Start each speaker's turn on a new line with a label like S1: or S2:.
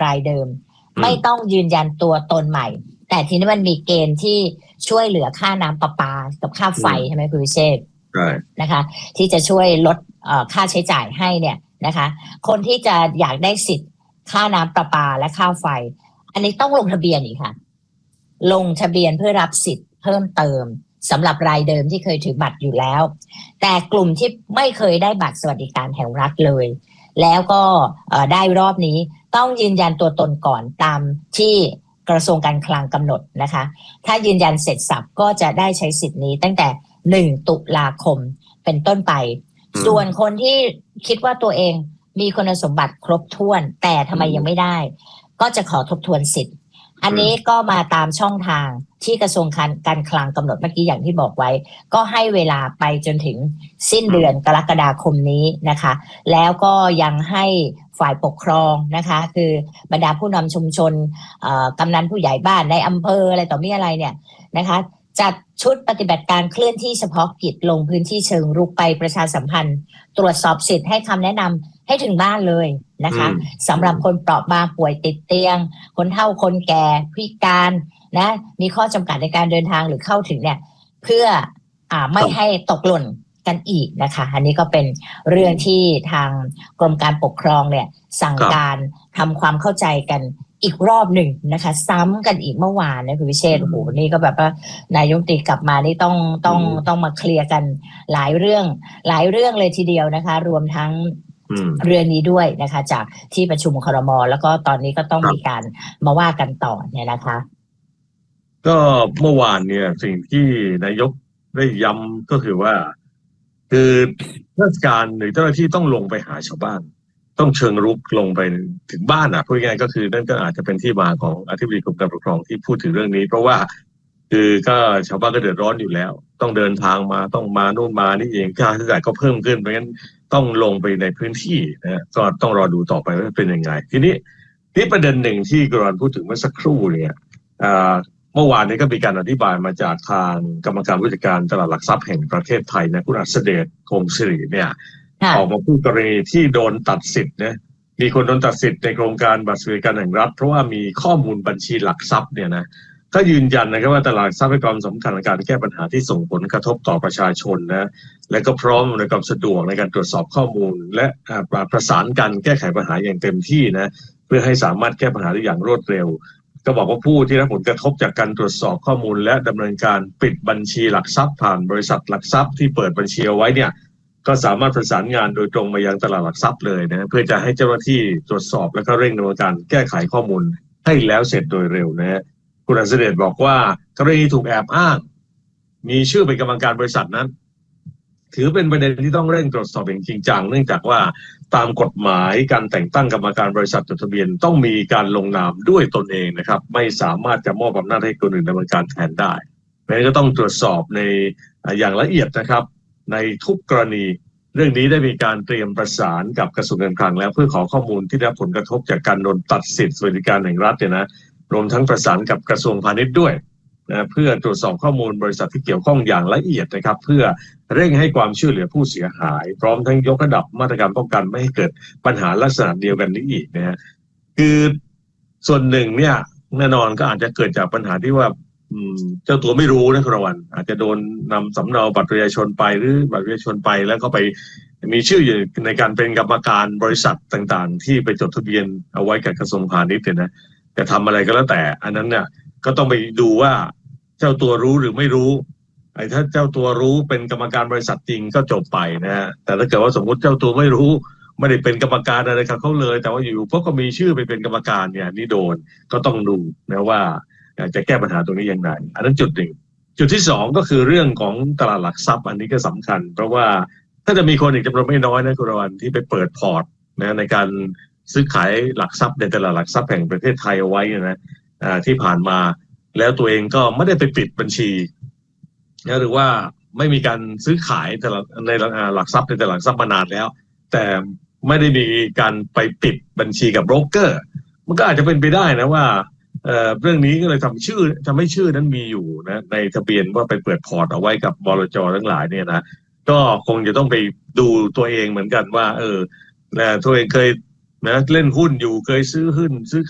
S1: รายเดิมไม่ต้องยืนยันตัวตนใหม่แต่ทีนี้มันมีเกณฑ์ที่ช่วยเหลือค่าน้ำประปากับค่าไฟใช่ไหมคุณวิเชษฐ์นะคะที่จะช่วยลดค่าใช้จ่ายให้เนี่ยนะคะคนที่จะอยากได้สิทธิ์ค่าน้ำประปาและค่าไฟอันนี้ต้องลงทะเบียนอีกค่ะลงทะเบียนเพื่อรับสิทธิ์เพิ่มเติมสำหรับรายเดิมที่เคยถือบัตรอยู่แล้วแต่กลุ่มที่ไม่เคยได้บัตรสวัสดิการแห่งรัฐเลยแล้วก็ได้รอบนี้ต้องยืนยันตัวตนก่อนตามที่กระทรวงการคลังกำหนดนะคะถ้ายืนยันเสร็จสับก็จะได้ใช้สิทธินี้ตั้งแต่1ตุลาคมเป็นต้นไปส่วนคนที่คิดว่าตัวเองมีคุณสมบัติครบถ้วนแต่ทำไมยังไม่ได้ก็จะขอทบทวนสิทธิ์อันนี้ก็มาตามช่องทางที่กระทรวงการคลังกำหนดเมื่อกี้อย่างที่บอกไว้ก็ให้เวลาไปจนถึงสิ้นเดือนกรกฎาคมนี้นะคะแล้วก็ยังให้ฝ่ายปกครองนะคะคือบรรดาผู้นำชุมชนกำนันผู้ใหญ่บ้านในอำเภออะไรต่อมีอะไรเนี่ยนะคะจัดชุดปฏิบัติการเคลื่อนที่เฉพาะกิจลงพื้นที่เชิงรุกไปประชาสัมพันธ์ตรวจสอบสิทธิ์ให้คำแนะนำให้ถึงบ้านเลยนะคะสำหรับคนเปราะบางป่วยติดเตียงคนเฒ่าคนแก่พิการนะมีข้อจำกัดในการเดินทางหรือเข้าถึงเนี่ยเพื่อไม่ให้ตกหล่นกันอีกนะคะอันนี้ก็เป็นเรื่องที่ทางกรมการปกครองเนี่ยสั่งการทำความเข้าใจกันอีกรอบหนึ่งนะคะซ้ำกันอีกเมื่อวานนะคุณวิเชษฐ์โอ้โหนี่ก็แบบว่านายกรัฐมนตรีกลับมานี่ต้องมาเคลียร์กันหลายเรื่องเลยทีเดียวนะคะรวมทั้งเรื่องนี้ด้วยนะคะจากที่ประชุมครม.แล้วก็ตอนนี้ก็ต้องมีการมาว่ากันต่อเนี่ยนะคะ
S2: ก็เมื่อวานเนี่ยสิ่งที่นายกได้ย้ำก็คือว่าคือราชการหรือเจ้าหน้าที่ต้องลงไปหาชาวบ้านต้องเชิงรุกลงไปถึงบ้านพูดง่ายๆก็คือนั่นก็อาจจะเป็นที่มาของอธิบดีกรมการปกครองที่พูดถึงเรื่องนี้เพราะว่าคือก็ชาวบ้านก็เดือดร้อนอยู่แล้วต้องเดินทางมาต้องมานู่นมานี่เองค่าใช้จ่ายก็เพิ่มขึ้นเพราะงั้นต้องลงไปในพื้นที่นะก็ต้องรอดูต่อไปว่าเป็นยังไงทีนี้ประเด็นหนึ่งที่กรณพูดถึงเมื่อสักครู่เนี่ยเมื่อวานนี้ก็มีการอธิบายมาจากทางกรรมการผู้จัดการตลาดหลักทรัพย์แห่งประเทศไทยนะคุณอัศเดชคงสิริเนี่ยออกมาพูดกรณีที่โดนตัดสิทธิ์นะมีคนโดนตัดสิทธิ์ในโครงการบัตรสวัสดิการแห่งรัฐเพราะว่ามีข้อมูลบัญชีหลักทรัพย์เนี่ยนะก็ยืนยันนะครับว่าตลาดทรัพย์เป็นความสำคัญในการแก้ปัญหาที่ส่งผลกระทบต่อประชาชนนะและก็พร้อมในความสะดวกในการตรวจสอบข้อมูลและประสานกันแก้ไขปัญหาอย่างเต็มที่นะเพื่อให้สามารถแก้ปัญหาได้อย่างรวดเร็วก็บอกว่าผู้ที่รับผลกระทบจากการตรวจสอบข้อมูลและดำเนินการปิดบัญชีหลักทรัพย์ผ่านบริษัทหลักทรัพย์ที่เปิดบัญชีเอาไว้เนี่ยก็สามารถประสานงานโดยตรงมายังตลาดหลักทรัพย์เลยนะเพื่อจะให้เจ้าหน้าที่ตรวจสอบและก็เร่งดำเนินการแก้ไขข้อมูลให้แล้วเสร็จโดยเร็วนะฮะคุณอัศเดชบอกว่ากรณีถูกแอบอ้างมีชื่อเป็นกรรมการบริษัทนั้นถือเป็นประเด็นที่ต้องเร่งตรวจสอบอย่างจริงจังเนื่องจากว่าตามกฎหมายการแต่งตั้งกรรมการบริษัทจดทะเบียนต้องมีการลงนามด้วยตนเองนะครับไม่สามารถจะมอบอำนาจให้คนอื่นดำเนินการแทนได้เพราะฉะนั้นก็ต้องตรวจสอบในอย่างละเอียดนะครับในทุกกรณีเรื่องนี้ได้มีการเตรียมประสานกับกระทรวงการคลังแล้วเพื่อขอข้อมูลที่ได้รับผลกระทบจากการโดนตัดสิทธิสวัสดิการแห่งรัฐเนี่ยนะรวมทั้งประสานกับกระทรวงพาณิชย์ด้วยนะเพื่อตรวจสอบข้อมูลบริษัทที่เกี่ยวข้องอย่างละเอียดนะครับเพื่อเร่งให้ความช่วยเหลือผู้เสียหายพร้อมทั้งยกระดับมาตรการป้องกันไม่ให้เกิดปัญหาลักษณะเดียวกันนี้อีกนะฮะคือส่วนหนึ่งเนี่ยแน่นอนก็อาจจะเกิดจากปัญหาที่ว่าเจ้าตัวไม่รู้นะคุณวันอาจจะโดนนำสำเนาบัตรประชาชนไปหรือบัตรประชาชนไปแล้วก็ไปมีชื่ออยู่ในการเป็นกรรมการบริษัทต่างๆที่ไปจดทะเบียนเอาไว้กับกระทรวงพาณิชย์เนี่ยนะแต่ทำอะไรก็แล้วแต่อันนั้นเนี่ยก็ต้องไปดูว่าเจ้าตัวรู้หรือไม่รู้ถ้าเจ้าตัวรู้เป็นกรรมการบริษัทจริงก็จบไปนะฮะแต่ถ้าเกิดว่าสมมติเจ้าตัวไม่รู้ไม่ได้เป็นกรรมการอะไรกับเขาเลยแต่ว่าอยู่พวกก็มีชื่อไปเป็นกรรมการเนี่ยนี่โดนก็ต้องดูนะว่าจะแก้ปัญหาตรงนี้ยังไงอันนั้นจุดหนึ่งจุดที่สองก็คือเรื่องของตลาดหลักทรัพย์อันนี้ก็สำคัญเพราะว่าถ้าจะมีคนอีกจำนวนไม่น้อยนะคุณรวันที่ไปเปิดพอร์ตนะในการซื้อขายหลักทรัพย์ในตลาดหลักทรัพย์แห่งประเทศไทยเอาไว้นะที่ผ่านมาแล้วตัวเองก็ไม่ได้ไปปิดบัญชีนะหรือว่าไม่มีการซื้อขายในหลักทรัพย์ในตลาดหลักทรัพย์มานานแล้วแต่ไม่ได้มีการไปปิดบัญชีกับโบรกเกอร์มันก็อาจจะเป็นไปได้นะว่าเรื่องนี้ก็เลยทำให้ชื่อนั้นมีอยู่นะในทะเบียนว่าไปเปิดพอร์ตเอาไว้กับบลจ.ทั้งหลายเนี่ยนะก็คงจะต้องไปดูตัวเองเหมือนกันว่าตัวเองเคยนะเล่นหุ้นอยู่เคยซื้อหุ้นซื้อ